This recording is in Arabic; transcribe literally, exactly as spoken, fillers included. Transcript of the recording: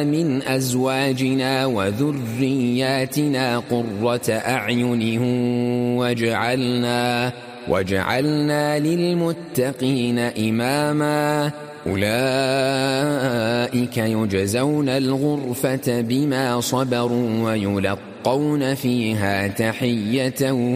من أزواجنا وذرياتنا قرة أعين واجعلنا وجعلنا للمتقين إماما أولئك يجزون الغرفة بما صبروا ويلقون فيها تحية